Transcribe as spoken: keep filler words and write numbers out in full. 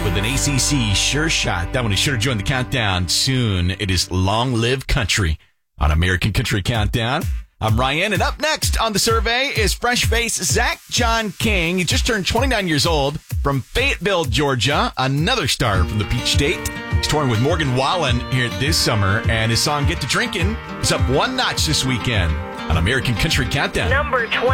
with an A C C sure shot. That one is sure to join the countdown soon. It is Long Live Country on American Country Countdown. I'm Ryan, and up next on the survey is fresh face Zach John King. He just turned twenty-nine years old from Fayetteville, Georgia, another star from the Peach State. He's touring with Morgan Wallen here this summer, and his song Get to Drinkin' is up one notch this weekend on American Country Countdown. Number twenty.